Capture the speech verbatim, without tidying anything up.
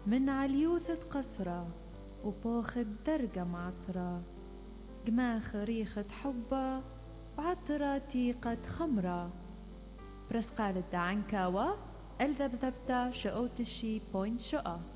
من عليوثة قصرة وبوخد درجة معطرة، قماخ ريخة حبة بعطرة تيقة خمرة. برسقال الدعنكاوة الذبذبتا شقوتشي بوينت شقة.